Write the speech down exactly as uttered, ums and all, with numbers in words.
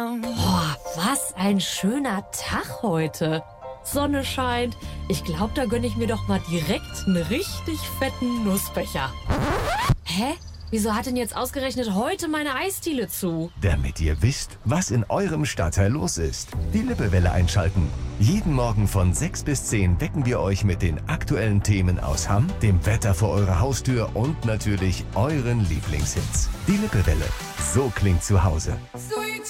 Boah, was ein schöner Tag heute. Sonne scheint. Ich glaube, da gönne ich mir doch mal direkt einen richtig fetten Nussbecher. Hä? Wieso hat denn jetzt ausgerechnet heute meine Eisdiele zu? Damit ihr wisst, was in eurem Stadtteil los ist. Die Lippewelle einschalten. Jeden Morgen von sechs bis zehn wecken wir euch mit den aktuellen Themen aus Hamm, dem Wetter vor eurer Haustür und natürlich euren Lieblingshits. Die Lippewelle. So klingt zu Hause. So